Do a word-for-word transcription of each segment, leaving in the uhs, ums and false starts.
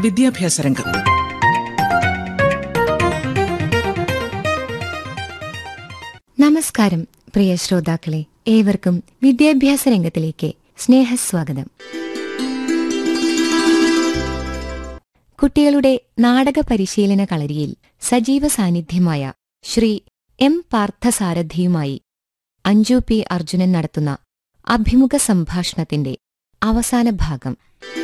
വിദ്യാഭ്യാസ രംഗം. നമസ്കാരം പ്രിയ ശ്രോതാക്കളെ, ഏവർക്കും വിദ്യാഭ്യാസ രംഗത്തിലേക്ക് സ്നേഹസ്വാഗതം. കുട്ടികളുടെ നാടക പരിശീലന കളരിയിൽ സജീവ സാന്നിധ്യമായ ശ്രീ എം പാർത്ഥസാരഥിയുമായി അഞ്ജു പി അർജുനൻ നടത്തുന്ന അഭിമുഖ സംഭാഷണത്തിന്റെ അവസാന ഭാഗം.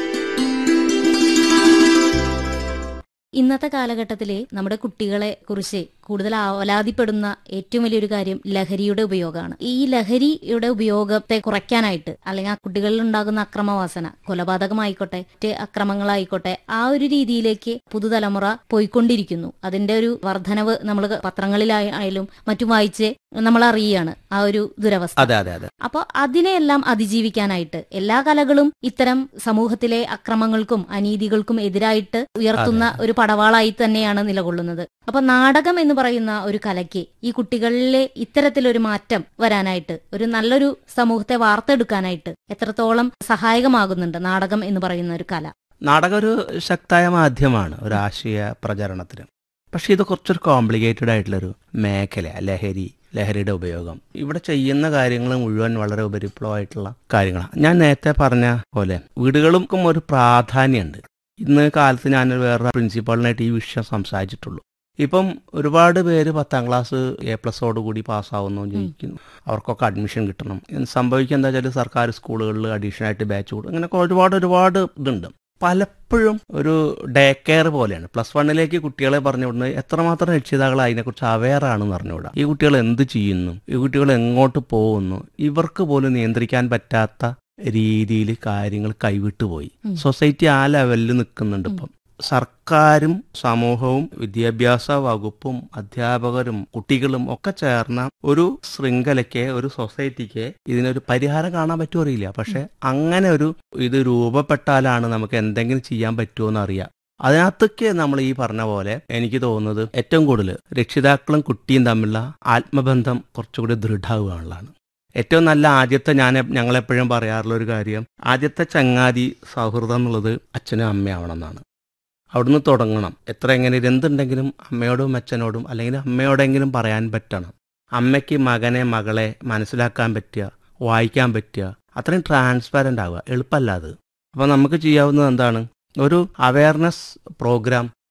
ഇന്നത്തെ കാലഘട്ടത്തിലെ നമ്മുടെ കുട്ടികളെ കുറിച്ച് കൂടുതൽ ആവലാതിപ്പെടുന്ന ഏറ്റവും വലിയൊരു കാര്യം ലഹരിയുടെ ഉപയോഗമാണ്. ഈ ലഹരിയുടെ ഉപയോഗത്തെ കുറയ്ക്കാനായിട്ട്, അല്ലെങ്കിൽ ആ കുട്ടികളിൽ ഉണ്ടാകുന്ന അക്രമവാസന, കൊലപാതകമായിക്കോട്ടെ മറ്റ് അക്രമങ്ങളായിക്കോട്ടെ, ആ ഒരു രീതിയിലേക്ക് പുതുതലമുറ പോയിക്കൊണ്ടിരിക്കുന്നു. അതിന്റെ ഒരു വർധനവ് നമ്മൾ പത്രങ്ങളിലായാലും മറ്റും വായിച്ച് നമ്മൾ അറിയുകയാണ് ആ ഒരു ദുരവസ്ഥ. അപ്പൊ അതിനെയെല്ലാം അതിജീവിക്കാനായിട്ട് എല്ലാ കലകളും ഇത്തരം സമൂഹത്തിലെ അക്രമങ്ങൾക്കും അനീതികൾക്കും എതിരായിട്ട് ഉയർത്തുന്ന ഒരു പടവാളായി തന്നെയാണ് നിലകൊള്ളുന്നത്. അപ്പൊ നാടകം എന്ന് പറയുന്ന ഒരു കലയ്ക്ക് ഈ കുട്ടികളിലെ ഇത്തരത്തിലൊരു മാറ്റം വരാനായിട്ട്, ഒരു നല്ലൊരു സമൂഹത്തെ വാർത്തെടുക്കാനായിട്ട് എത്രത്തോളം സഹായകമാകുന്നുണ്ട് നാടകം എന്ന് പറയുന്ന ഒരു കല? നാടകം ഒരു ശക്തമായ മാധ്യമമാണ് ഒരു ആശയ പ്രചരണത്തിന്. പക്ഷെ ഇത് കുറച്ചൊരു കോംപ്ലിക്കേറ്റഡ് ആയിട്ടുള്ളൊരു മേഖല. ലഹരി, ലഹരിയുടെ ഉപയോഗം, ഇവിടെ ചെയ്യുന്ന കാര്യങ്ങൾ മുഴുവൻ വളരെ ഉപരിപ്ലവമായിട്ടുള്ള കാര്യങ്ങളാണ്. ഞാൻ നേരത്തെ പറഞ്ഞ പോലെ വീടുകൾക്കും ഒരു പ്രാധാന്യമുണ്ട്. ഇന്ന് കാലത്ത് ഞാൻ വേറെ പ്രിൻസിപ്പാളിനായിട്ട് ഈ വിഷയം സംസാരിച്ചിട്ടുള്ളൂ. ഇപ്പം ഒരുപാട് പേര് പത്താം ക്ലാസ് എ പ്ലസോട് കൂടി പാസ്സാവുന്നു, ജയിക്കുന്നു, അവർക്കൊക്കെ അഡ്മിഷൻ കിട്ടണം. സംഭവിക്കുക എന്താ വെച്ചാൽ സർക്കാർ സ്കൂളുകളിൽ അഡീഷണലായിട്ട് ബാച്ച് കൂടും. അങ്ങനെയൊക്കെ ഒരുപാട് ഒരുപാട് ഇതുണ്ട്. പലപ്പോഴും ഒരു ഡേ കെയർ പോലെയാണ്. പ്ലസ് വണ്ണിലേക്ക് കുട്ടികളെ പറഞ്ഞു വിടുന്നത് എത്രമാത്രം രക്ഷിതാക്കൾ അതിനെക്കുറിച്ച് അവെയറാണെന്ന് പറഞ്ഞുവിടാം. ഈ കുട്ടികൾ എന്ത് ചെയ്യുന്നു, ഈ കുട്ടികൾ എങ്ങോട്ട് പോകുന്നു, ഇവർക്ക് പോലും നിയന്ത്രിക്കാൻ പറ്റാത്ത രീതിയിൽ കാര്യങ്ങൾ കൈവിട്ടു പോയി. സൊസൈറ്റി ആ ലെവലിൽ നിൽക്കുന്നുണ്ട്. ഇപ്പം സർക്കാരും സമൂഹവും വിദ്യാഭ്യാസ വകുപ്പും അധ്യാപകരും കുട്ടികളും ഒക്കെ ചേർന്ന ഒരു ശൃംഖലയ്ക്ക്, ഒരു സൊസൈറ്റിക്ക് ഇതിനൊരു പരിഹാരം കാണാൻ പറ്റുമോ അറിയില്ല. പക്ഷെ അങ്ങനെ ഒരു ഇത് രൂപപ്പെട്ടാലാണ് നമുക്ക് എന്തെങ്കിലും ചെയ്യാൻ പറ്റുമോ എന്ന് അറിയാം. അതിനകത്തൊക്കെ നമ്മൾ ഈ പറഞ്ഞ പോലെ എനിക്ക് തോന്നുന്നത് ഏറ്റവും കൂടുതൽ രക്ഷിതാക്കളും കുട്ടിയും തമ്മിലുള്ള ആത്മബന്ധം കുറച്ചുകൂടി ദൃഢമാവുകയാണുള്ളതാണ്. ഏറ്റവും നല്ല ആദ്യത്തെ, ഞാൻ ഞങ്ങളെപ്പോഴും പറയാറുള്ള ഒരു കാര്യം, ആദ്യത്തെ ചങ്ങാതി സൗഹൃദം എന്നുള്ളത് അച്ഛനും അമ്മയാവണം എന്നാണ്. അവിടുന്ന് തുടങ്ങണം. എത്ര എങ്ങനെ എന്തുണ്ടെങ്കിലും അമ്മയോടും അച്ഛനോടും അല്ലെങ്കിൽ അമ്മയോടെങ്കിലും പറയാൻ പറ്റണം. അമ്മയ്ക്ക് മകനെ മകളെ മനസ്സിലാക്കാൻ പറ്റുക, വായിക്കാൻ പറ്റുക, അത്രയും ട്രാൻസ്പാരൻ്റ് ആവുക എളുപ്പമല്ല അത്. അപ്പോൾ നമുക്ക് ചെയ്യാവുന്നത് എന്താണ്, ഒരു അവയർനെസ് പ്രോഗ്രാം